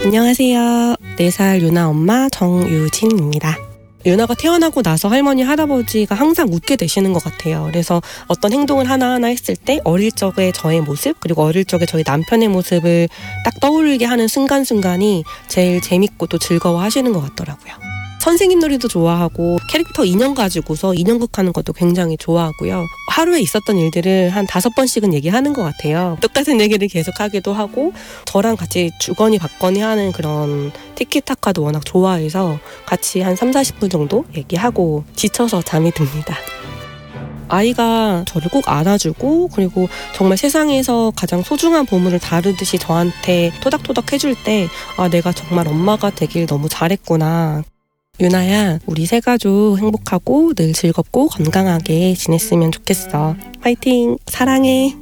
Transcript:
안녕하세요. 4살 유나 엄마 정유진입니다. 유나가 태어나고 나서 할머니, 할아버지가 항상 웃게 되시는 것 같아요. 그래서 어떤 행동을 하나하나 했을 때 어릴 적의 저의 모습, 그리고 어릴 적의 저희 남편의 모습을 딱 떠오르게 하는 순간순간이 제일 재밌고 또 즐거워하시는 것 같더라고요. 선생님 놀이도 좋아하고 캐릭터 인형 가지고서 인형극 하는 것도 굉장히 좋아하고요. 하루에 있었던 일들을 한 5번씩은 얘기하는 것 같아요. 똑같은 얘기를 계속 하기도 하고 저랑 같이 주거니 받거니 하는 그런 티키타카도 워낙 좋아해서 같이 한 30-40분 정도 얘기하고 지쳐서 잠이 듭니다. 아이가 저를 꼭 안아주고 그리고 정말 세상에서 가장 소중한 보물을 다루듯이 저한테 토닥토닥 해줄 때 내가 정말 엄마가 되길 너무 잘했구나. 유나야, 우리 세 가족 행복하고 늘 즐겁고 건강하게 지냈으면 좋겠어. 파이팅! 사랑해!